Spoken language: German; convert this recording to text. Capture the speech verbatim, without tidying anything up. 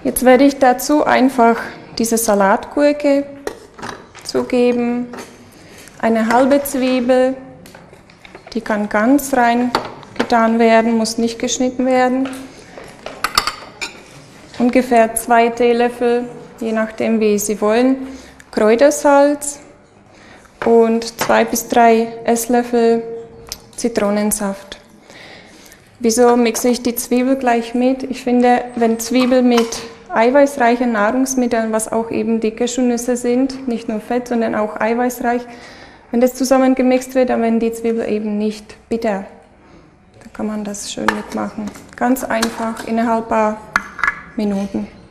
Jetzt werde ich dazu einfach diese Salatgurke zugeben, eine halbe Zwiebel, die kann ganz rein getan werden, muss nicht geschnitten werden. Ungefähr zwei Teelöffel, je nachdem wie Sie wollen, Kräutersalz und zwei bis drei Esslöffel Zitronensaft. Wieso mixe ich die Zwiebel gleich mit? Ich finde, wenn Zwiebel mit eiweißreichen Nahrungsmitteln, was auch eben die Cashewnüsse sind, nicht nur Fett, sondern auch eiweißreich, wenn das zusammen gemixt wird, dann werden die Zwiebel eben nicht bitter. Da kann man das schön mitmachen. Ganz einfach, innerhalb ein paar Minuten.